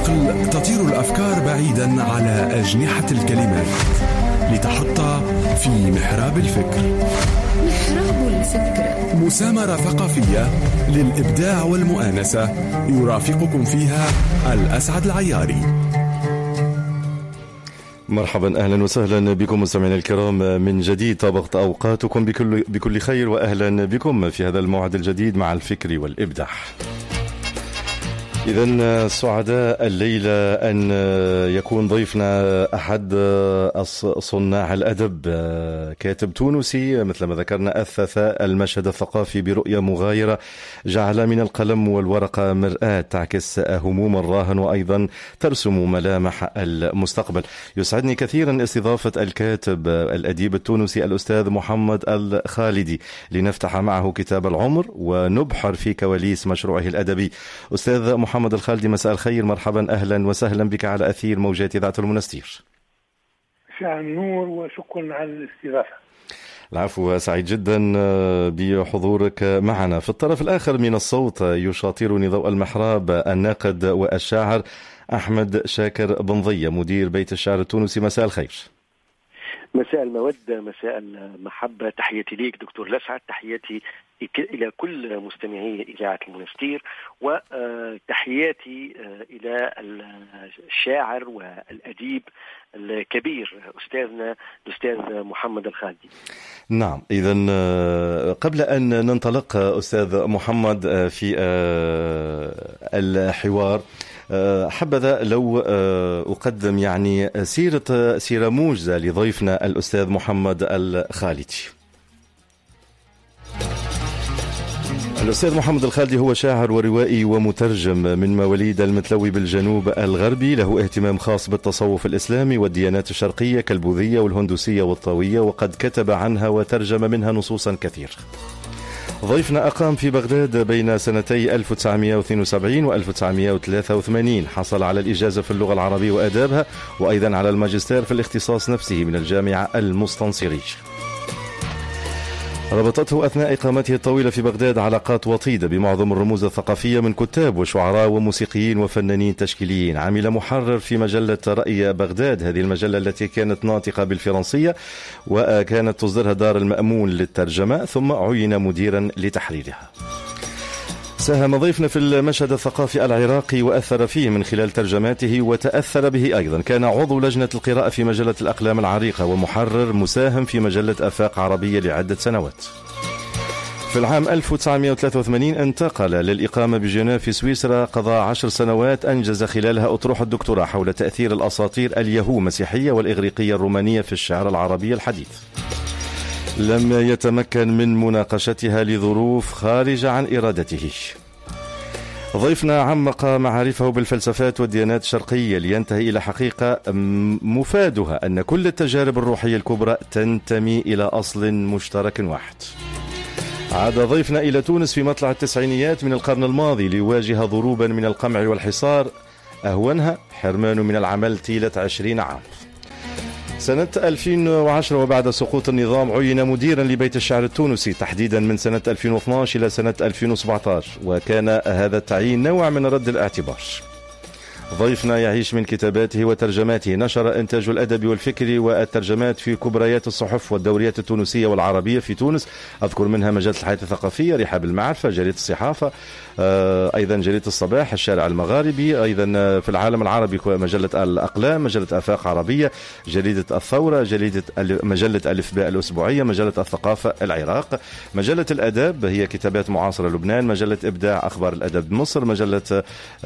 العقل تطير الأفكار بعيدا على أجنحة الكلمات لتحط في محراب الفكر. محراب الفكر، مسامرة ثقافية للإبداع والمؤانسة، يرافقكم فيها الأسعد العياري. مرحبا، أهلا وسهلا بكم مستمعينا الكرام من جديد. طابقت أوقاتكم بكل خير، وأهلا بكم في هذا الموعد الجديد مع الفكر والإبداع. إذن سعداء الليلة أن يكون ضيفنا أحد صناع الأدب، كاتب تونسي مثل ما ذكرنا أثث المشهد الثقافي برؤية مغايرة، جعل من القلم والورقة مرآة تعكس هموم الراهن وأيضا ترسم ملامح المستقبل. يسعدني كثيرا استضافة الكاتب الأديب التونسي الأستاذ محمد الخالدي لنفتح معه كتاب العمر ونبحر في كواليس مشروعه الأدبي. أستاذ محمد الخالدي، مساء الخير، مرحبا، أهلا وسهلا بك على أثير موجات إذاعة المنستير. مساء النور وشكرا على الاستضافة. العفو، سعيد جدا بحضورك معنا. في الطرف الآخر من الصوت يشاطرني ضوء المحراب الناقد والشاعر أحمد شاكر بنضية، مدير بيت الشعر التونسي. مساء الخير. مساء المودة، مساء المحبة. تحياتي ليك دكتور لسعد، تحياتي إلى كل مستمعي إذاعة المنستير، وتحياتي إلى الشاعر والأديب الكبير أستاذنا الأستاذ محمد الخالدي. نعم، إذن قبل أن ننطلق أستاذ محمد في الحوار، حبذا لو أقدم يعني سيرة موجزة لضيفنا الأستاذ محمد الخالدي. الأستاذ محمد الخالدي هو شاعر وروائي ومترجم من مواليد المتلوي بالجنوب الغربي، له اهتمام خاص بالتصوف الإسلامي والديانات الشرقية كالبوذية والهندوسية والطاوية، وقد كتب عنها وترجم منها نصوصا كثير. ضيفنا أقام في بغداد بين سنتي 1972 و 1983، حصل على الإجازة في اللغة العربية وآدابها، وأيضا على الماجستير في الاختصاص نفسه من الجامعة المستنصرية. ربطته أثناء إقامته الطويلة في بغداد علاقات وطيدة بمعظم الرموز الثقافية من كتاب وشعراء وموسيقيين وفنانين تشكيليين. عمل محرر في مجلة رأي بغداد، هذه المجلة التي كانت ناطقة بالفرنسية وكانت تصدرها دار المأمون للترجمة، ثم عين مديرا لتحريرها. ساهم ضيفنا في المشهد الثقافي العراقي وأثر فيه من خلال ترجماته وتأثر به أيضا. كان عضو لجنة القراءة في مجلة الأقلام العريقة ومحرر مساهم في مجلة آفاق عربية لعدة سنوات. في العام 1983 انتقل للإقامة بجنيف في سويسرا، قضى 10 سنوات أنجز خلالها أطروحة الدكتوراه حول تأثير الأساطير اليهو مسيحية والإغريقية الرومانية في الشعر العربي الحديث. لم يتمكن من مناقشتها لظروف خارجة عن إرادته. ضيفنا عمق معارفه بالفلسفات والديانات الشرقية لينتهي إلى حقيقة مفادها أن كل التجارب الروحية الكبرى تنتمي إلى أصل مشترك واحد. عاد ضيفنا إلى تونس في مطلع التسعينيات من القرن الماضي ليواجه ضروبا من القمع والحصار، أهونها حرمان من العمل طيلة 20 عام. سنة 2010 وبعد سقوط النظام عين مديرا لبيت الشعر التونسي، تحديدا من سنة 2012 إلى سنة 2017، وكان هذا التعيين نوع من رد الاعتبار. ضيفنا يعيش من كتاباته وترجماته، نشر إنتاج الأدب والفكر والترجمات في كبريات الصحف والدوريات التونسية والعربية في تونس، أذكر منها مجلة الحياة الثقافية، رحاب المعرفة، جريدة الصحافة، أيضا جريدة الصباح، الشارع المغاربي، أيضا في العالم العربي مجلة الأقلام، مجلة آفاق عربية، جريدة الثورة، مجلة ألف باء الأسبوعية، مجلة الثقافة العراق، مجلة الأدب هي كتابات معاصرة لبنان، مجلة إبداع أخبار الأدب مصر، مجلة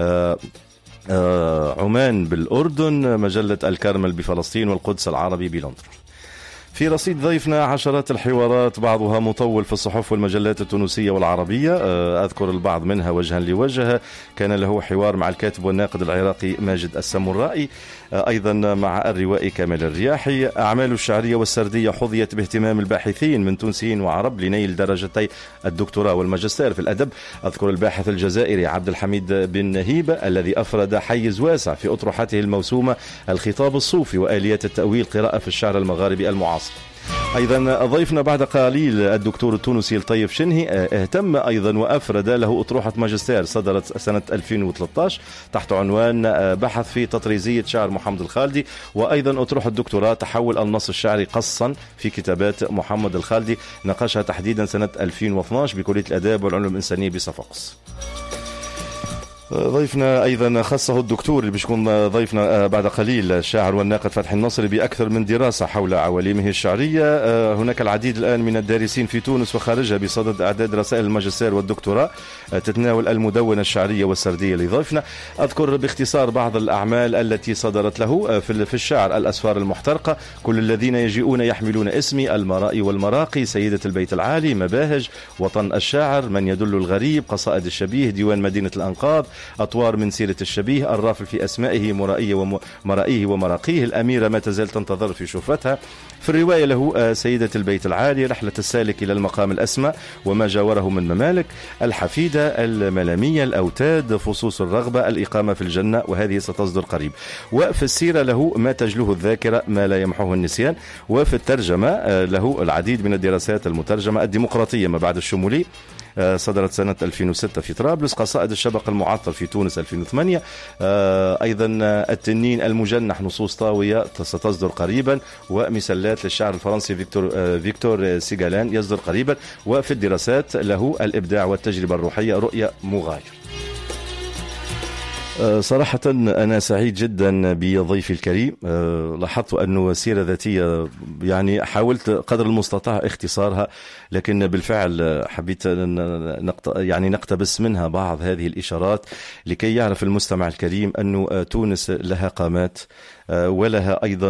عمان بالأردن، مجلة الكرمل بفلسطين، والقدس العربي بلندن. في رصيد ضيفنا عشرات الحوارات بعضها مطول في الصحف والمجلات التونسية والعربية، أذكر البعض منها وجها لوجه. كان له حوار مع الكاتب والناقد العراقي ماجد السامرائي، أيضا مع الروائي كامل الرياحي. أعماله الشعرية والسردية حظيت باهتمام الباحثين من تونسيين وعرب لنيل درجتي الدكتوراه والماجستير في الأدب. أذكر الباحث الجزائري عبد الحميد بن هيبة الذي أفرد حيز واسع في أطروحته الموسومة الخطاب الصوفي وآليات التأويل، قراءة في الشعر المغاربي المعاصر. أيضا ضيفنا بعد قليل الدكتور التونسي الطيب شنهي اهتم أيضا وأفرد له أطروحة ماجستير صدرت سنة 2013 تحت عنوان بحث في تطريزية شعر محمد الخالدي، وأيضا أطروحة الدكتوراه تحول النص الشعري قصا في كتابات محمد الخالدي، ناقشها تحديدا سنة 2012 بكلية الآداب والعلوم الإنسانية بصفاقس. ضيفنا أيضا خصه الدكتور اللي بيكون ضيفنا بعد قليل الشاعر والناقد فتحي النصري بأكثر من دراسة حول عوالمه الشعرية. هناك العديد الآن من الدارسين في تونس وخارجها بصدد إعداد رسائل الماجستير والدكتوراه تتناول المدونة الشعرية والسردية لضيفنا. أذكر باختصار بعض الأعمال التي صدرت له في الشعر: الأسفار المحترقة، كل الذين يجيئون يحملون اسمي، المرائي والمراقي، سيدة البيت العالي، مباهج، وطن الشاعر، من يدل الغريب، قصائد الشبيه، ديوان مدينة الأنقاض، أطوار من سيرة الشبيه، الرافل في أسمائه، مرائيه ومراقيه، الأميرة ما تزال تنتظر في شوفتها. في الرواية له سيدة البيت العالي، رحلة السالك إلى المقام الأسمى وما جاوره من ممالك، الحفيدة، الملامية، الأوتاد، فصوص الرغبة، الإقامة في الجنة، وهذه ستصدر قريب. وفي السيرة له ما تجله الذاكرة، ما لا يمحوه النسيان. وفي الترجمة له العديد من الدراسات المترجمة: الديمقراطية ما بعد الشمولي صدرت سنة 2006 في طرابلس، قصائد الشبق المعطر في تونس 2008، أيضا التنين المجنح نصوص طاوية ستصدر قريبا، ومسلات للشاعر الفرنسي فيكتور سيغالان يصدر قريبا. وفي الدراسات له الإبداع والتجربة الروحية، رؤية مغاير. صراحة أنا سعيد جدا بضيفي الكريم. لاحظت أنه سيرة ذاتية يعني حاولت قدر المستطاع اختصارها، لكن بالفعل حبيت يعني نقتبس منها بعض هذه الإشارات لكي يعرف المستمع الكريم أنه تونس لها قامات ولها أيضا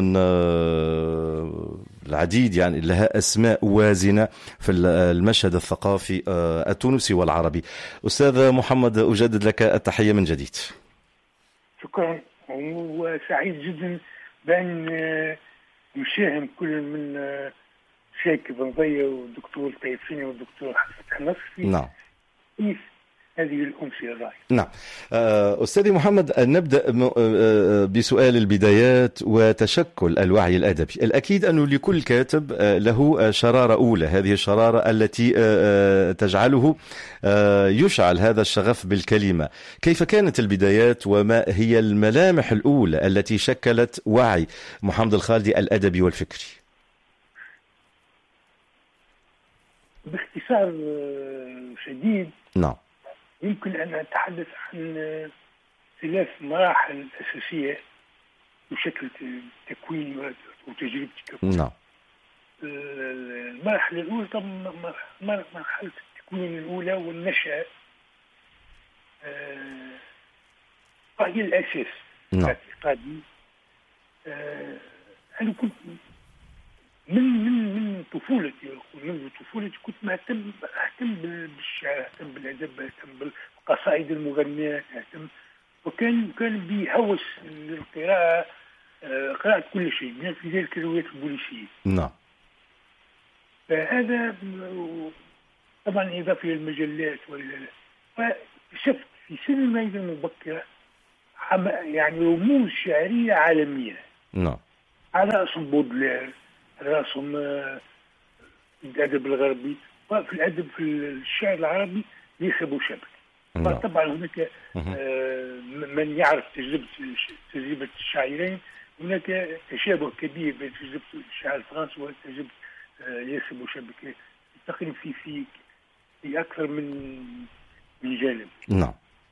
العديد، يعني لها أسماء وازنة في المشهد الثقافي التونسي والعربي. أستاذ محمد، أجدد لك التحية من جديد. شكرا، وسعيد جدا بأن يساهم كل من شاكر بن ضية والدكتور طيب شنهي والدكتور فتحي النصري. نعم. في هذه الأمسية الرائعة. نعم. أستاذي محمد، نبدأ بسؤال البدايات وتشكل الوعي الأدبي. الأكيد أنه لكل كاتب له شرارة أولى، هذه الشرارة التي تجعله يشعل هذا الشغف بالكلمة. كيف كانت البدايات وما هي الملامح الأولى التي شكلت وعي محمد الخالدي الأدبي والفكري؟ باختصار شديد، نعم، يمكن أن أتحدث عن 3 مراحل أساسية بشكل تكويني وتجربتي. نعم. المرحلة الأولى طبعا مرحلة التكوين الأولى والنشأة، هي الأساس. نعم. اعتقادي أنا كنت من طفولتي، منذ طفولتي كنت أهتم بالشعر، أهتم بالأدب، أهتم بالقصائد المغنية، وكان بي هوس للقراءة، قراءة كل شيء بما في ذلك الروايات البوليسية. نعم. فهذا طبعا إضافة إلى المجلات فاكتشفت في سن ما مبكرة يعني رموز شعرية عالمية. نعم. على رأسهم بودلير، على رأسهم الأدب الغربي، وفي الأدب في الشعر العربي ليس بوشبك. طبعا هناك من يعرف تجربة الشاعرين، هناك تشابه كبير بين تجربة الشاعر الفرنسي وتجربة ياسر بوشبك، تقريبا في أكثر من جانب. نعم.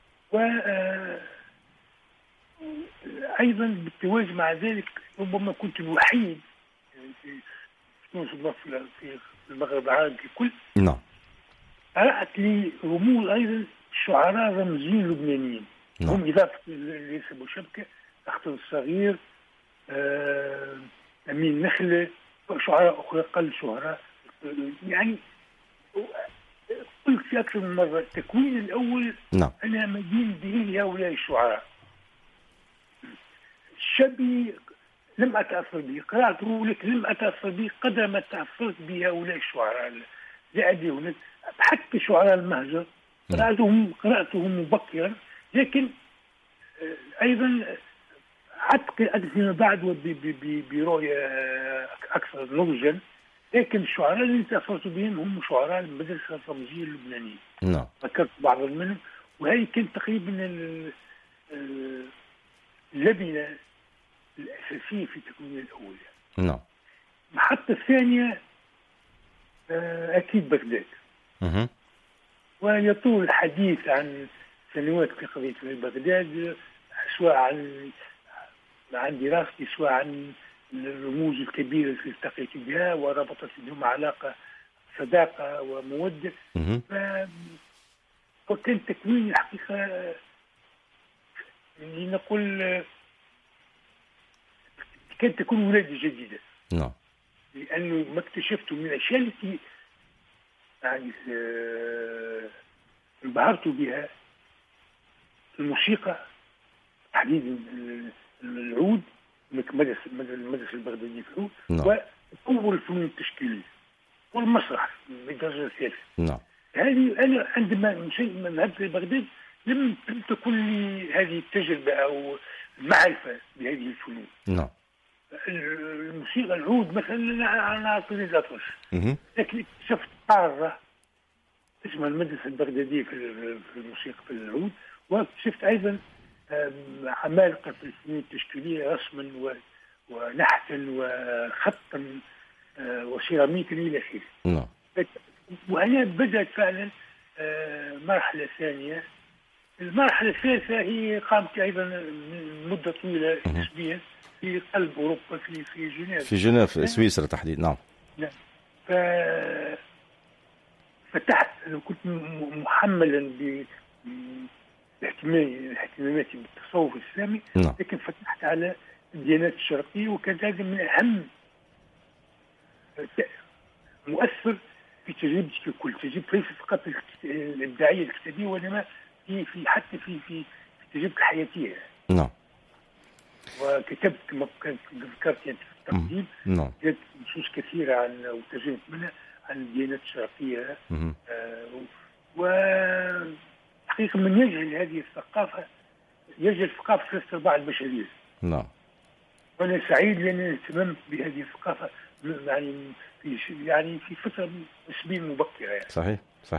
أيضا بالتوازي مع ذلك ربما كنت الوحيد في تونس في المغرب العربي ككل. نعم. قرأت لي رموز أيضا شعراء رمزيين لبنانيين. نعم. هم إضافة ليس بوشبكة، أخطر الصغير، أمين نخلة، وشعراء أخرى قل شهرة. يعني قلت في أكثر من مرة التكوين الأول. نعم. أنا مدين به هؤلاء الشعراء. الشبي لم أتأثر به، قرأته لك لم أتأثر به قدر ما تأثرت بهؤلاء الشعراء. لا أدري هناك حتى شعراء المهجر قرأتهم مبكرا، لكن أيضا عدت فيما بعد برؤية أكثر نضجا. لكن الشعراء اللي تأثرت بهم هم شعراء المدرسة الرمزية اللبنانية. نعم. ذكرت بعض منهم، وهي كانت تقريبا اللبنة الأساسية في تكوين الأولى. نعم. المحطة الثانية أكيد بغداد. ويطول الحديث عن سنوات في قضية بغداد، سواء عن دراستي، سواء عن الرموز الكبيرة اللي التقيت بها وربطت بهم علاقة صداقة ومودة. وكان تكوين الحقيقة لنقول كانت تكون ولادة جديدة. نعم. لأنه ما اكتشفته من الأشياء التي يعني انبهرت بها الموسيقى، تحديدا العود، المدرسة البغدادية في العود. نعم. وأول الفنون التشكيلية والمسرح بالدرجة الثالثة. نعم. هذه أنا عندما ذهبت لبغداد لم تكن لي هذه التجربة أو المعرفة بهذه الفنون. نعم. الموسيقى العود مثلا أنا أعطيني الأطرش، لكن اكتشفت قارة اسمها المدرسة البغدادية في الموسيقى في العود، واكتشفت أيضا عمالقة في الفنون التشكيلية رسما ونحتا وخطا وسيراميكا إلى آخره. نعم. وهنا بدأت فعلا مرحلة ثانية. المرحلة الثالثة هي قامت أيضا من مدة طويلة نسبيا في قلب أوروبا في جنيف. في جنيف سويسرا تحديدا. نعم. نعم. فتحت، كنت محملا باهتماماتي بالتصوف الإسلامي. نعم. لكن فتحت على الديانات الشرقية، وكان هذا من أهم مؤثر في تجربتي ككل، تجربتي ليس فقط الإبداعية الكتابية، وإنما في حتى في تجربتي الحياتية. نعم. وكتبت كما ذكرت يعني في التقديم. نعم. كتبت نصوص كثيرة عن وترجمت منها عن الديانات الشرقية. وحقيقة من يجهل هذه الثقافة يجهل ثقافة 3/4 البشرية. نعم. وأنا سعيد لأنني اهتممت بهذه الثقافة يعني في فترة نسبيا مبكرة يعني. صحيح.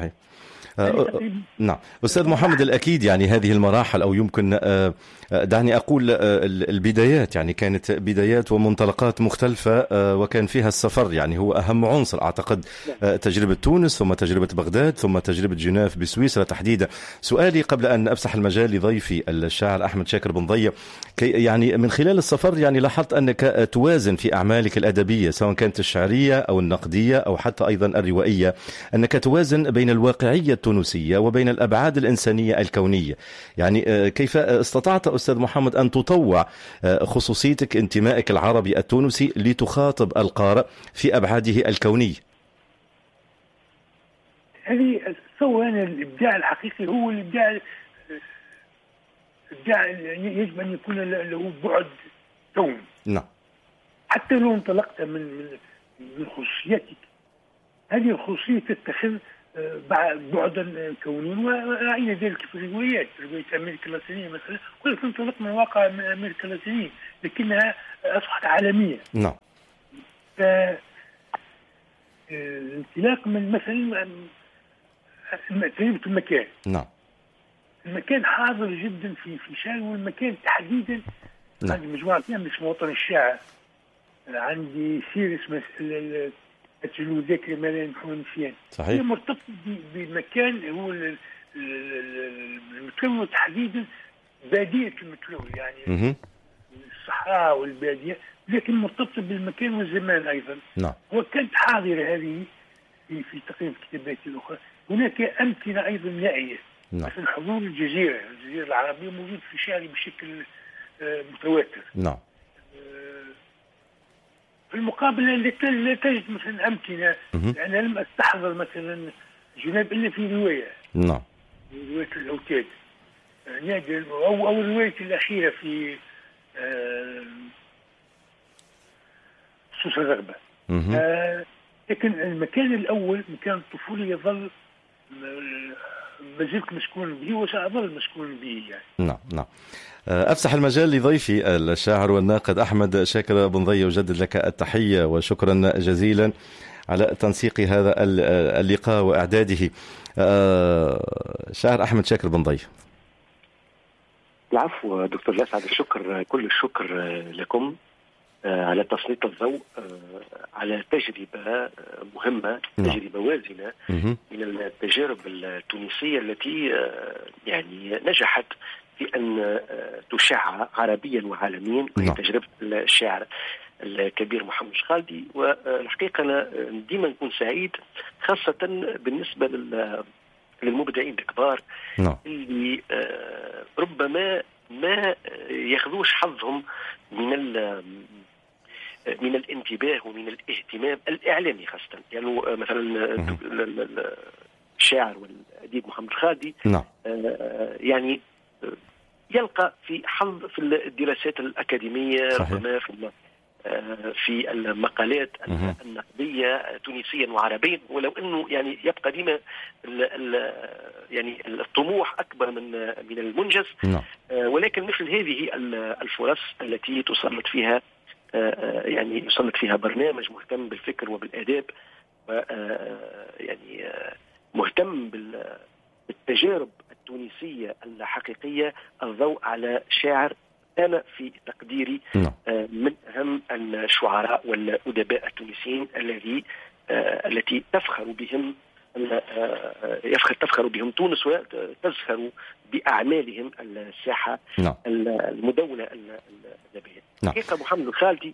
نعم. أستاذ محمد، الأكيد يعني هذه المراحل، أو يمكن دعني أقول البدايات، يعني كانت بدايات ومنطلقات مختلفة، وكان فيها السفر يعني هو أهم عنصر أعتقد. تجربة تونس، ثم تجربة بغداد، ثم تجربة جنيف بسويسرا تحديدا. سؤالي قبل أن أفسح المجال لضيفي الشاعر أحمد شاكر بن ضية، يعني من خلال السفر يعني لاحظت أنك توازن في أعمالك الأدبية، سواء كانت الشعرية أو النقدية أو حتى أيضا الروائية، أنك توازن بين الواقعية التونسية وبين الأبعاد الإنسانية الكونية. يعني كيف استطعت أستاذ محمد أن تطوع خصوصيتك، انتمائك العربي التونسي، لتخاطب القارئ في أبعاده الكونية؟ هذه أتصور أن الإبداع الحقيقي هو الإبداع يجب أن يكون له بعد كوني. نعم. حتى لو انطلقت من خصوصيتك، هذه الخصوصية تتخذ بعدا كونيا، ورأينا ذلك في الروايات، رواية أمريكا اللاتينية مثلا، كلها تنطلق من واقع أمريكا اللاتينية لكنها أصبحت عالمية. نعم. الانطلاق من مثلا تجربة المكان. نعم. المكان حاضر جدا في شان، والمكان تحديدا. نعم. عندي مجموعة اسمها وطن الشاعر، عندي سير اسمه أتجلو ذكر ملايين محمد نسيان. صحيح. هي مرتبط بمكان هو المتلوي، تحديدا بادية المتلوي، يعني الصحراء والبادية، لكن مرتبطة بالمكان والزمان أيضا. نعم. وكانت حاضرة هذه في تقريب كتاباتي الأخرى. هناك أمثلة أيضا نائية. نعم. مثل حضور الجزيرة العربية موجود في شعري بشكل متواتر. نعم. في المقابل لا تجد مثلا أمكنة. أنا لم أستحضر مثلا جنيف إلا في رواية. نعم. رواية الأوتاد نادر، أو الرواية الأخيرة في سوس الرغبة. لكن المكان الأول، مكان الطفولة، يظل ما زلت مسكون به وسأظل مسكون به يعني. نعم. أفسح المجال لضيفي الشاعر والناقد أحمد شاكر بن ضية، وجدد لك التحية وشكرا جزيلا على تنسيق هذا اللقاء وإعداده. شاعر أحمد شاكر بن ضيف. العفو دكتور الأسعد، الشكر كل الشكر لكم على تسليط الضوء على تجربة مهمة، تجربة وازنة من التجارب التونسية التي يعني نجحت في أن تشع عربيا وعالميا، وهي تجربة الشاعر الكبير محمد الخالدي. والحقيقة أنا ديما نكون سعيد خاصة بالنسبة للمبدعين الكبار اللي ربما ما ياخذوش حظهم من الانتباه ومن الاهتمام الإعلامي خاصة. يعني مثلا الشاعر والأديب محمد الخالدي يعني يلقى في حظ في الدراسات الأكاديمية، ربما في المقالات النقدية تونسيا وعربيا، ولو أنه يعني يبقى ديما يعني الطموح أكبر من المنجز. ولكن مثل هذه الفرص التي تسلط فيها يعني يسلط فيها برنامج مهتم بالفكر وبالآداب، يعني مهتم بالتجارب التونسية الحقيقية، الضوء على شاعر أنا في تقديري من أهم الشعراء والأدباء التونسيين التي تفخر بهم تونس، وتزخر بأعمالهم الساحة المدونة الأدبية. حقيقة محمد الخالدي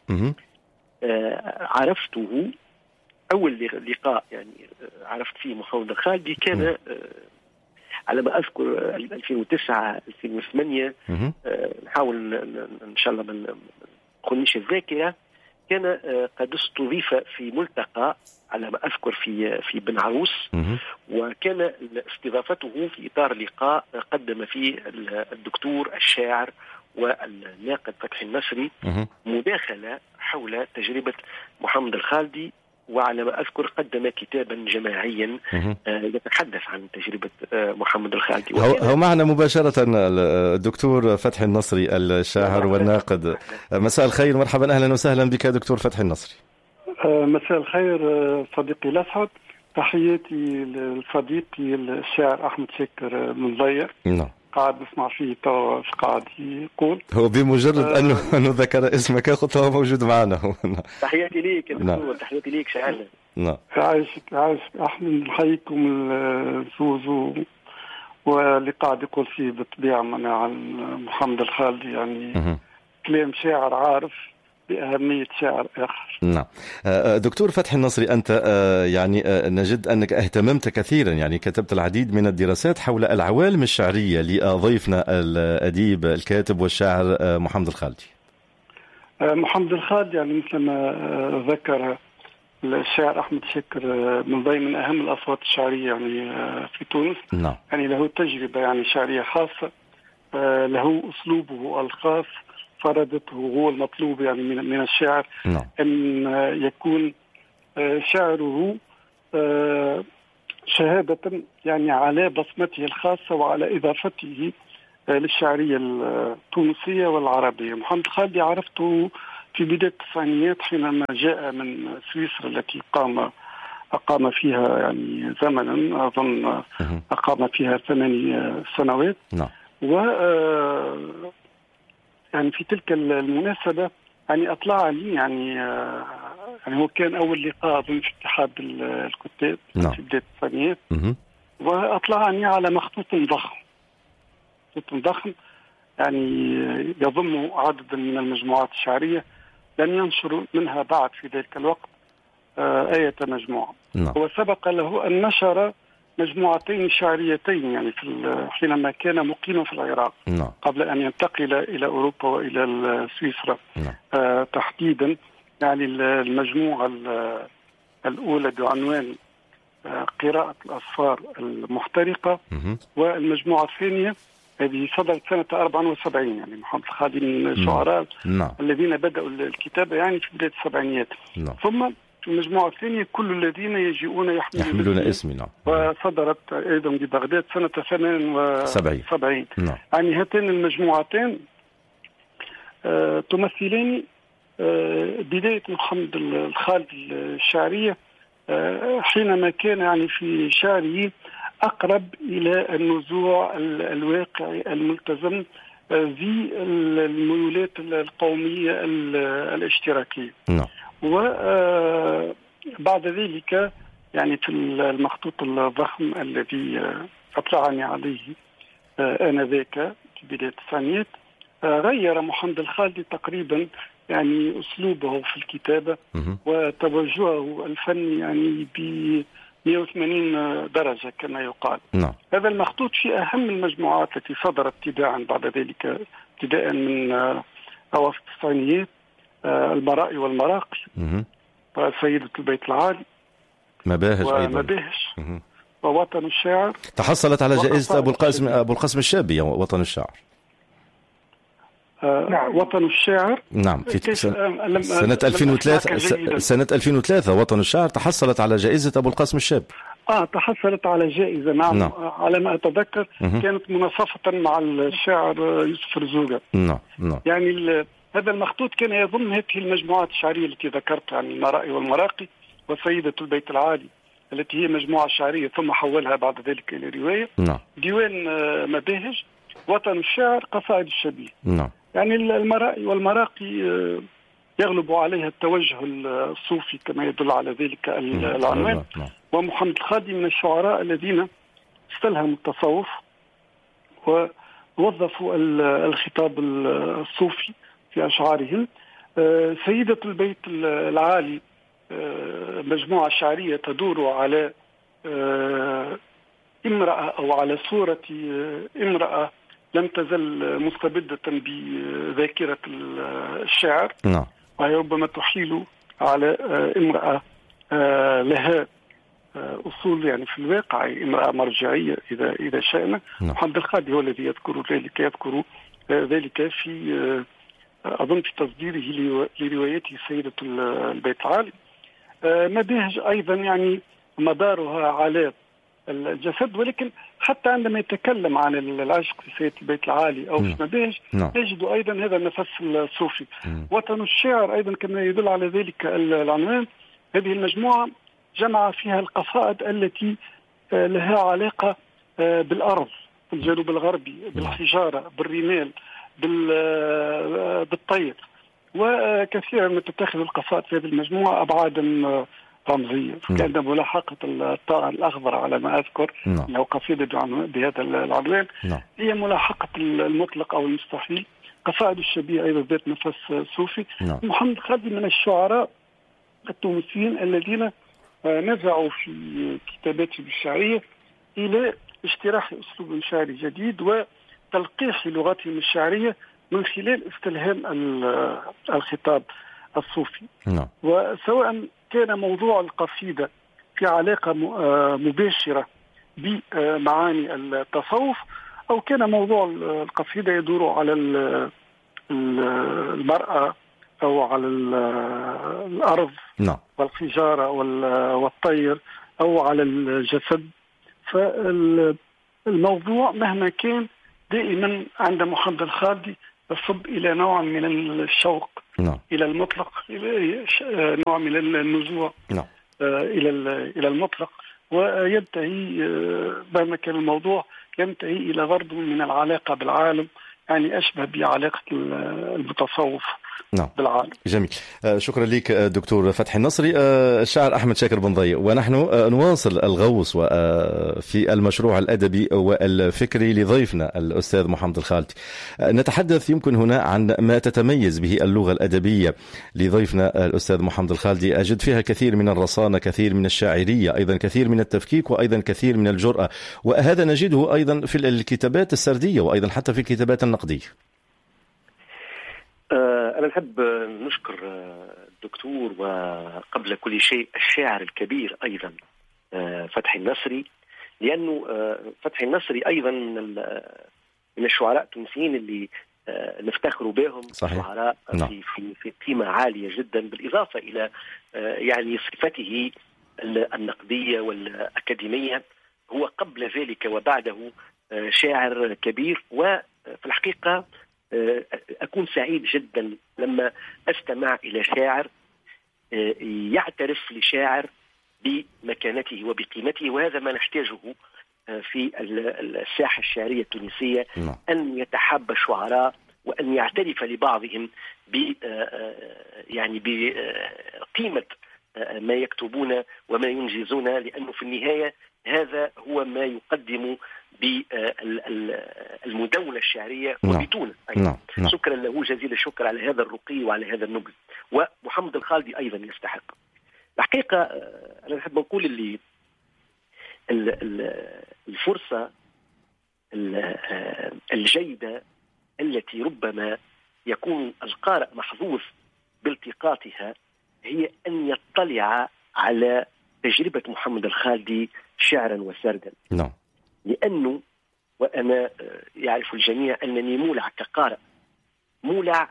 عرفته أول لقاء يعني عرفت فيه محمد الخالدي كان على ما أذكر 2009 2008. نحاول إن شاء الله ما نخونيش الذاكرة. كان قد استضيف في ملتقى على ما أذكر في بن عروس، وكان استضافته في إطار لقاء قدم فيه الدكتور الشاعر والناقد فتحي النصري مداخلة حول تجربة محمد الخالدي، وعلى ما أذكر قدم كتابا جماعيا يتحدث عن تجربة محمد الخالدي. هو معنا مباشرة الدكتور فتحي النصري الشاعر والناقد. مساء الخير، مرحبا، أهلا وسهلا بك دكتور فتحي النصري. مساء الخير صديقي الأسعد، تحياتي لصديقي الشاعر أحمد شاكر من ضيف. قاعد نسمع فيه تو قاعد يقول. هو بمجرد أنه ذكر اسمك قلت هو موجود معنا. تحياتي ليك يا دكتور. تحياتي ليك شاعرنا. عايشك احنا نحييكم الفوز واللي قاعد يقول فيه بالطبيعة من عن محمد الخالدي، يعني كلام شاعر عارف بأهمية شاعر آخر. نعم. دكتور فتحي النصري، أنت يعني نجد أنك اهتممت كثيرا، يعني كتبت العديد من الدراسات حول العوالم الشعرية لضيفنا الأديب الكاتب والشاعر محمد الخالدي. محمد الخالدي يعني مثل ما ذكر الشاعر أحمد شاكر من ضمن من أهم الأصوات الشعرية يعني في تونس. يعني له تجربة يعني شعرية خاصة، له أسلوبه الخاص فرضته هو المطلوب يعني من الشاعر أن يكون شعره شهادة يعني على بصمته الخاصة وعلى إضافته للشعرية التونسية والعربية. محمد الخالدي عرفته في بداية التسعينيات حينما جاء من سويسرا التي أقام فيها يعني زمنا، أظن أقام فيها 8 سنوات. و يعني في تلك المناسبة يعني أطلع لي يعني هو كان أول لقاء في اتحاد الكتاب في بداية الثمانينات، وأطلعني على مخطوط ضخم يعني يضم عدد من المجموعات الشعرية لم ينشر منها بعد في ذلك الوقت آية مجموعة. هو سبق له أن نشر مجموعتين شعريتين يعني حينما كان مقيما في العراق قبل أن ينتقل إلى أوروبا وإلى سويسرا تحديدا. يعني المجموعة الأولى بعنوان قراءة الأسفار المحترقة، والمجموعة الثانية هذه صدرت سنة 74. يعني محمد الخالدي من الشعراء الذين بدأوا الكتابة يعني في بداية السبعينيات. ثم المجموعة الثانية كل الذين يجيئون يحملون اسمي. وصدرت أيضا ببغداد سنة 78. يعني هاتين المجموعتين تمثلان بداية محمد الخالدي الشعرية حينما كان يعني في شعره أقرب إلى النزوع الواقعي الملتزم ذي الميولات القومية الاشتراكية. وبعد ذلك يعني في المخطوط الضخم الذي أطلعني عليه آنذاك في بداية التسعينيات غير محمد الخالدي تقريبا يعني أسلوبه في الكتابة وتوجهه الفني يعني ب 180 درجة كما يقال. هذا المخطوط في أهم المجموعات التي صدرت تباعا بعد ذلك ابتداء من أواسط التسعينيات، المرائي والمراقي وسيدة البيت العالي ومباهج ووطن الشاعر. تحصلت على جائزة أبو القاسم الشابي وطن الشاعر. نعم. وطن الشاعر نعم في سنة 2003 سنة 2003 وطن الشاعر تحصلت على جائزة أبو القاسم الشاب. تحصلت على جائزة نعم. على ما أتذكر كانت مناصفة مع الشاعر يوسف رزوقة. يعني هذا المخطوط كان يضم هذه المجموعات الشعرية التي ذكرت عن المرائي والمراقي وسيدة البيت العالي التي هي مجموعة شعرية ثم حولها بعد ذلك إلى رواية. ديوان مباهج، وطن الشاعر، قصائد الشبيه. يعني المرائي والمراقي يغلب عليها التوجه الصوفي كما يدل على ذلك العنوان. ومحمد الخالدي من الشعراء الذين استلهموا التصوف ووظفوا الخطاب الصوفي في أشعارهم. سيدة البيت العالي مجموعة شعرية تدور على امرأة أو على صورة امرأة لم تزل مستبدة بذاكرة الشاعر، وهي ربما تحيل على امرأة لها أصول يعني في الواقع، امرأة مرجعية إذا شئنا. محمد الخالدي هو الذي يذكر ذلك في أظن في تصديره لروايته سيدة البيت العالي. مباهج أيضا يعني مدارها على الجسد، ولكن حتى عندما يتكلم عن العشق في سيدة البيت العالي أو في مباهج نجد أيضا هذا النفس الصوفي. وطن الشاعر أيضا كما يدل على ذلك العنوان، هذه المجموعة جمع فيها القصائد التي لها علاقة بالأرض، بالجنوب الغربي، بالحجارة، بالرمال، بالطير، وكثيرا ما تتخذ القصائد في هذه المجموعة أبعادا رمزية. كان ملاحقة الطائر الأخضر على ما أذكر له قصيدة بهذا العنوان هي ملاحقة المطلق أو المستحيل. قصائد الشبيه أيضا ذات نفس صوفي. محمد الخالدي من الشعراء التونسيين الذين نزعوا في كتاباتهم الشعرية إلى اجتراح أسلوب شعري جديد وتلقيح لغتهم الشعرية من خلال استلهام الخطاب الصوفي. وسواء كان موضوع القصيدة في علاقة مباشرة بمعاني التصوف أو كان موضوع القصيدة يدور على المرأة أو على الأرض والحجارة والطير أو على الجسد. فالموضوع مهما كان دائما عند محمد الخالدي يصب إلى نوع من الشوق إلى المطلق، إلى نوع من النزوع إلى المطلق، وينتهي مهما كان الموضوع ينتهي إلى غرض من العلاقة بالعالم، يعني أشبه بعلاقة المتصوف بالعالم. جميل. شكرا لك دكتور فتحي النصري. الشاعر أحمد شاكر بن ضيق، ونحن نواصل الغوص في المشروع الأدبي والفكري لضيفنا الأستاذ محمد الخالدي. نتحدث يمكن هنا عن ما تتميز به اللغة الأدبية لضيفنا الأستاذ محمد الخالدي. أجد فيها كثير من الرصانة، كثير من الشاعرية، أيضا كثير من التفكيك، وأيضا كثير من الجرأة، وهذا نجده أيضا في الكتابات السردية وأيضا حتى في الكتابات النقدية. أنا نحب نشكر الدكتور وقبل كل شيء الشاعر الكبير أيضا فتحي النصري، لأنه فتحي النصري أيضا من الشعراء التونسيين اللي نفتخر بهم. شعراء في قيمة عالية جدا، بالإضافة إلى يعني صفته النقدية والأكاديمية. هو قبل ذلك وبعده شاعر كبير، وفي الحقيقة أكون سعيد جدا لما أستمع إلى شاعر يعترف لشاعر بمكانته وبقيمته، وهذا ما نحتاجه في الساحة الشعرية التونسية، أن يتحاب الشعراء وأن يعترف لبعضهم يعني بقيمة ما يكتبون وما ينجزون، لأنه في النهاية هذا هو ما يقدم بالمدونة الشعرية وبتونس أيضا. شكرا له جزيل الشكر على هذا الرقي وعلى هذا النبل. ومحمد الخالدي أيضا يستحق الحقيقة. أنا نحب نقول اللي الفرصة الجيدة التي ربما يكون القارئ محظوظ بالتقاطها هي أن يطلع على تجربة محمد الخالدي شعرا وسردا. لأنه وأنا يعرف الجميع أنني مولع كقارئ، مولع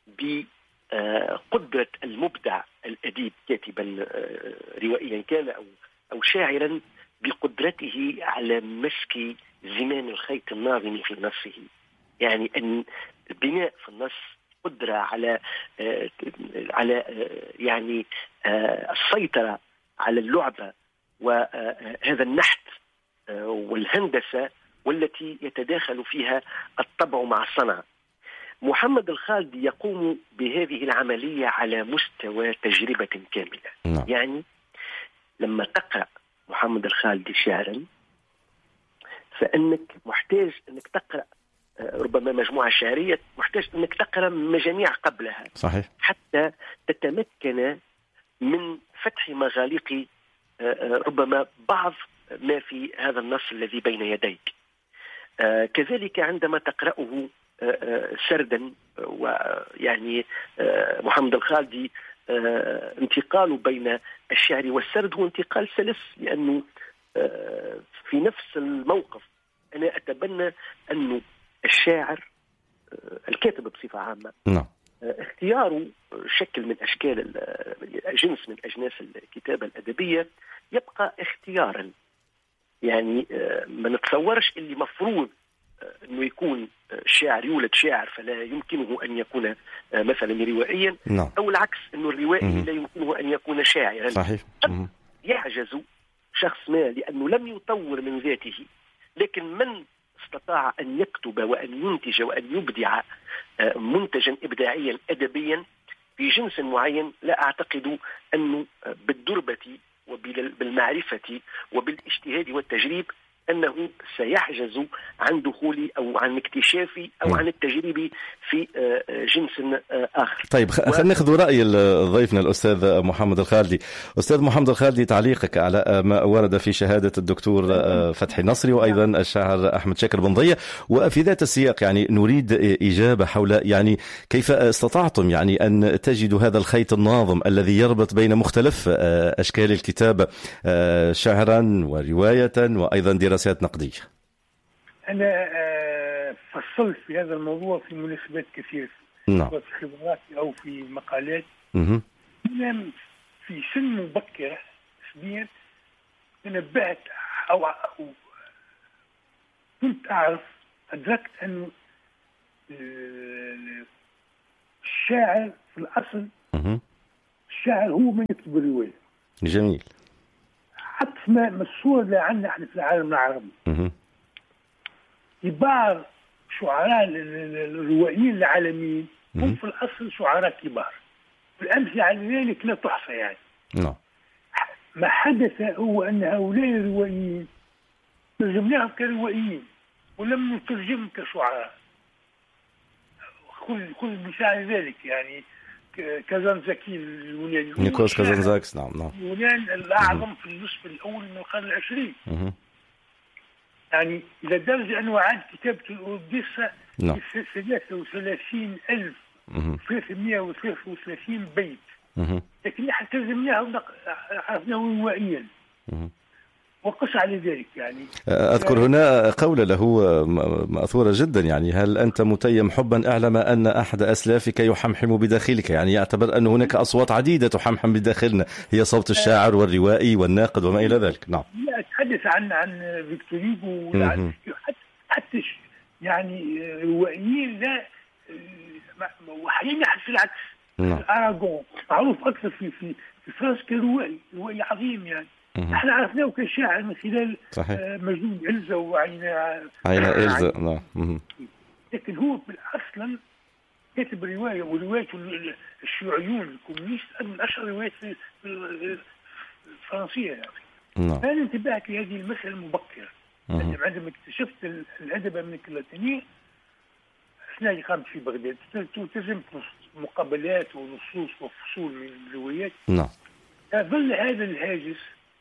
بقدرة المبدع الأديب كاتبا روائيا كان أو شاعرا، بقدرته على مسك زمام الخيط الناظم في نصه. يعني أن البناء في النص قدرة على يعني السيطرة على اللعبة وهذا النحت والهندسة، والتي يتداخل فيها الطبع مع الصنعة. محمد الخالدي يقوم بهذه العملية على مستوى تجربة كاملة. يعني لما تقرأ محمد الخالدي شعرا فإنك محتاج أنك تقرأ ربما مجموعة شعرية، محتاج أنك تقرأ مجاميع قبلها. صحيح. حتى تتمكن من فتح مغاليق ربما بعض ما في هذا النص الذي بين يديك. كذلك عندما تقرأه سردا، ويعني محمد الخالدي انتقاله بين الشعر والسرد هو انتقال سلس، لأنه في نفس الموقف أنا أتبنى أنه الشاعر الكاتب بصفة عامة اختياره شكل من أشكال جنس من أجناس الكتابة الأدبية يبقى اختيارا. يعني ما نتصورش اللي مفروض أنه يكون الشاعر يولد شاعر فلا يمكنه أن يكون مثلا روائيا، أو العكس أنه الروائي لا يمكنه أن يكون شاعرا. صحيح. يعجز شخص ما لأنه لم يطور من ذاته، لكن من استطاع أن يكتب وأن ينتج وأن يبدع منتجا إبداعيا أدبيا في جنس معين، لا أعتقد أنه بالدربة وبالمعرفة وبالاجتهاد والتجريب أنه سيحجز عن دخولي أو عن اكتشافي أو عن التجريب في جنس آخر. طيب خلينا ناخذ رأي ضيفنا الأستاذ محمد الخالدي. أستاذ محمد الخالدي، تعليقك على ما ورد في شهادة الدكتور فتحي نصري وأيضا الشاعر أحمد شاكر بن ضية، وفي ذات السياق يعني نريد إجابة حول يعني كيف استطعتم يعني أن تجدوا هذا الخيط الناظم الذي يربط بين مختلف أشكال الكتابة، شعرا ورواية وأيضا دراسات نقدية. أنا فصلت في هذا الموضوع في مناسبات كثيرة، في خبراتي أو في مقالات. أنا في سن مبكرة نسبيا تنبأت أو كنت أدركت أن الشاعر في الأصل الشاعر هو من يكتب الرواية. جميل. عطف الصورة اللي عندنا احنا في العالم العربي. كبار شعراء الروائيين العالميين هم في الأصل شعراء كبار، والأمثلة على ذلك لا تحصى. يعني ما حدث هو أن هؤلاء الروائيين ترجمناهم كروائيين ولم نترجمهم كشعراء. كل مثال ذلك يعني كازانزاكي اليوناني، نيكولاس كازانزاكس. نعم. اليونان الأعظم في النصف الأول من القرن العشرين. يعني إلى درجة أنه عاد كتابة الأوديسا في 33,333 بيت، لكن نحن ترجمناه عرفناه روائيا وقص على ذلك. يعني أذكر هنا قولة له مأثورة جدا، يعني هل أنت متيم حبا أعلم أن أحد أسلافك يحمحم بداخلك، يعني يعتبر أن هناك أصوات عديدة تحمحم بداخلنا، هي صوت الشاعر والروائي والناقد وما إلى ذلك. نعم. لا أتحدث عن فيكتور هيغو حتى يعني روائيين لا، وحين يحدث العكس. أراغون معروف أكثر في فرنسا كروائي عظيم يعني. احنا عرفناه كشاعر من خلال مجنون علزة وعين علزة. نعم. لكن هو اصلا كاتب روايه، وروايه الشيوعيون الكومونيست من اشهر الروايات الفرنسيه يعني. نعم. فانا انتبهت لهذه المساله مبكرا. عندما اكتشفت الادب الامريكي اللاتيني اثناء اقامتي في بغداد، التزمت مقابلات ونصوص وفصول من الروايات. نعم. ظل هذا الهاجس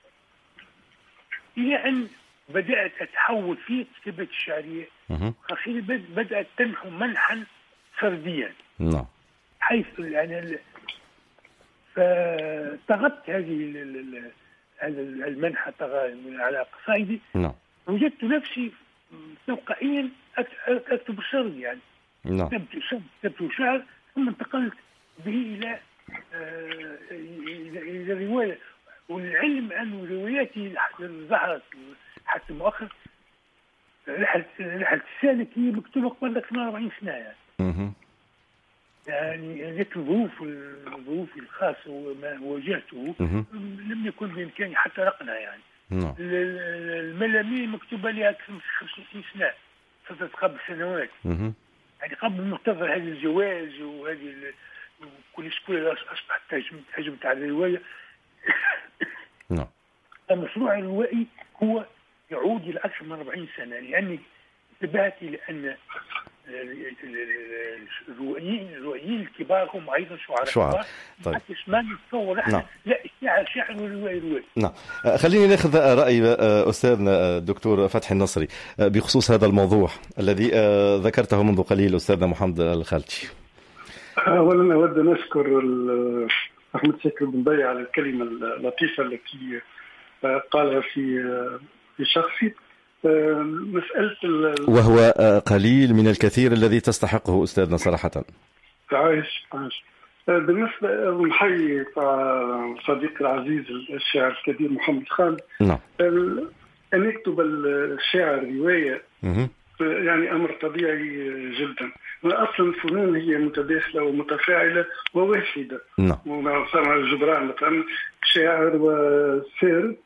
الى ان بدات اتحول في الكتابات الشعريه، خاصه بدات تنحو منحا فرديا. نعم. حيث يعني فطغت هذه المنحة على قصائدي. نعم. وجدت نفسي تلقائيا اكتب سرد يعني. نعم. كتبت شعر ثم انتقلت به الى الروايه. والعلم ان رواياتي ظهرت حتى مؤخر رحله السالك هي مكتوبه قبل 40 سنه يعني. يعني ذيك الظروف الخاصه وما واجهته لم يكن بامكاني حتى رقنها يعني. الملامين مكتوبه لها اكثر من 65 سنه، فتره قبل سنوات. يعني قبل منتظر هذا الجواز وهذه كل سكوله اصبحت تهجمت على الروايه. نعم. المشروع الروائي هو يعود الى اكثر من 40 سنه، لاني انتبهت الى ان الروائيين الكبار هم ايضا شعراء. طيب. ما نتصور احنا. لا، شاعر والروائي. نعم. خليني ناخذ راي استاذنا الدكتور فتحي النصري بخصوص هذا الموضوع الذي ذكرته منذ قليل استاذنا محمد الخالتي. اولا اود ان اشكر احمد شاكر بن ضيع على الكلمه اللطيفه التي قالها في شخصي. مسألة وهو قليل من الكثير الذي تستحقه أستاذنا صراحة. عايش. بالنسبة للحي صديقي العزيز الشاعر الكبير محمد خالد. نعم. أن يكتب الشاعر رواية يعني أمر طبيعي جدا. أصلا الفنون هي متداخلة ومتفاعلة وواحدة. نعم. ومع الجبران مثلا شاعر وسير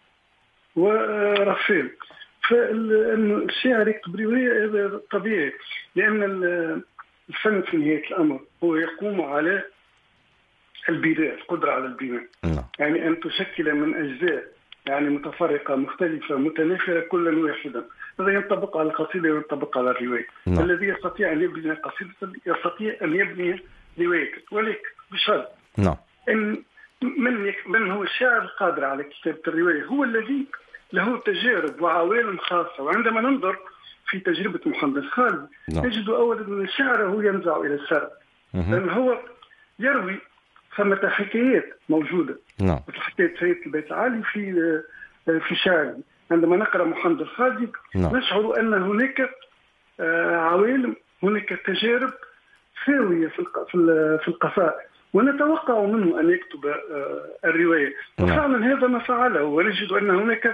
ورسام. فإنه الشاعر يكتب رواية هذا طبيعي، لأن الفن في نهاية الأمر هو يقوم على البناء، القدرة على البناء. يعني أن تشكل من أجزاء يعني متفرقة مختلفة متنافرة كلا واحدا. هذا ينطبق على القصيدة وينطبق على الرواية. الذي يستطيع أن يبني قصيدة يستطيع أن يبني رواية، ولكن بشرط أن من هو الشاعر القادر على كتابة الرواية هو الذي له تجارب وعوالم خاصة. وعندما ننظر في تجربة محمد خالد نجد أولا أن شعره ينزع إلى السرد، لأن هو يروي ثمة حكايات موجودة. مثل حكاية سيد البيت العالي في شعره. عندما نقرأ محمد خالد نشعر أن هناك عوالم، هناك تجارب ساوية في القصائد، ونتوقع منه أن يكتب الرواية. وفعلا هذا ما فعله، ونجد أن هناك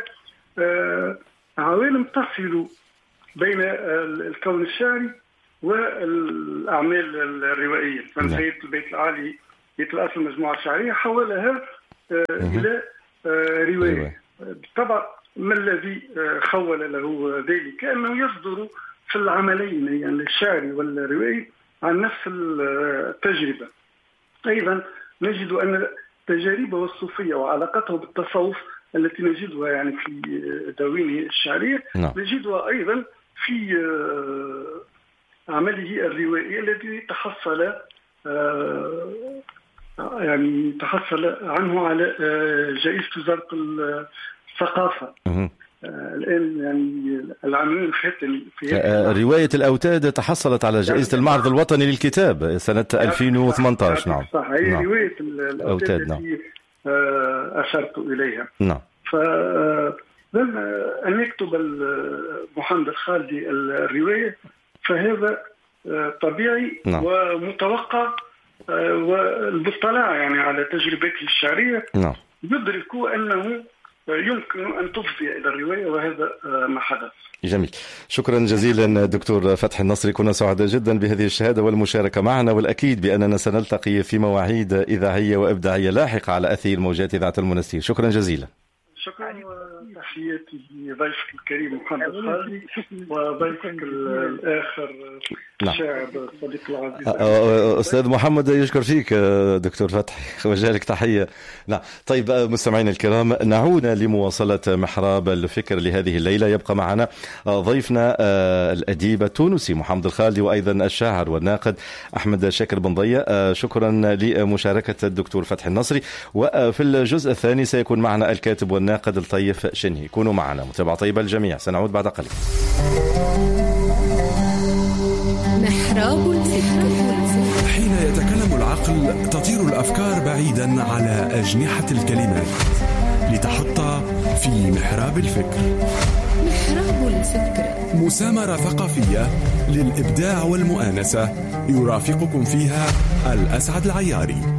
عوالم تصل بين الكون الشعري والأعمال الروائية. فنهاية البيت العالي يتلأصل مجموعة شعرية حولها إلى رواية. بالطبع ما الذي خول له ذلك أنه يصدر في العملين يعني الشعري والروائي عن نفس التجربة. أيضا نجد أن تجاربه الصوفية وعلاقته بالتصوف التي نجدها يعني في دواوينه الشعرية نجدها أيضا في عمله الروائي الذي تحصل عنه على جائزة وزارة الثقافة. الآن يعني العامين الختمي في رواية الأوتاد تحصلت على جائزة المعرض الوطني للكتاب سنة 2018. نعم. صح. هي رواية الأوتاد التي أشرت إليها. نعم. فلما أن يكتب محمد الخالدي الرواية فهذا طبيعي ومتوقع، وبالطلاع يعني على تجربته الشعرية يدرك أنه يمكن أن تفضي إلى الرواية، وهذا ما حدث. جميل. شكرا جزيلا دكتور فتحي النصري، كنا سعداء جدا بهذه الشهادة والمشاركة معنا، والأكيد بأننا سنلتقي في مواعيد إذاعية وإبداعية لاحقة على أثير موجات إذاعة المنستير. شكرا جزيلا. شكرا وتحياتي ضيفك الكريم محمد خالدي وضيفك الآخر الشاعر صديق العزيز أستاذ محمد يشكر فيك دكتور فتحي وجالك تحية. نعم طيب مستمعين الكرام، نعود لمواصلة محراب الفكر لهذه الليلة. يبقى معنا ضيفنا الأديب التونسي محمد الخالدي وأيضا الشاعر والناقد أحمد شاكر بن ضية. شكرا لمشاركة الدكتور فتحي النصري. وفي الجزء الثاني سيكون معنا الكاتب والناقد الطيف شنهي. كونوا معنا. متابعة طيبة الجميع. سنعود بعد قليل. محراب الفكر. حين يتكلم العقل تطير الأفكار بعيدا على أجنحة الكلمات لتحط في محراب الفكر. محراب الفكر، مسامرة ثقافية للإبداع والمؤانسة، يرافقكم فيها الأسعد العياري.